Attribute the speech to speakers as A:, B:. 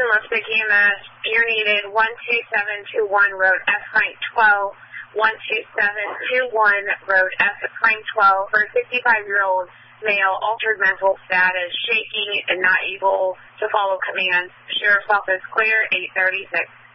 A: Los Peguemas, you're needed 12721 Road F. Frank 12, 12721 Road F. Frank 12 for a 65-year-old male, altered mental status, shaking and not able to follow commands. Sheriff's Office clear, 836.